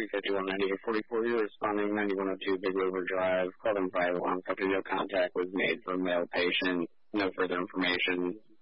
351-9844. You're responding 9102 Big River Drive. Call them 5 1. After no contact was made from male patient. No further information.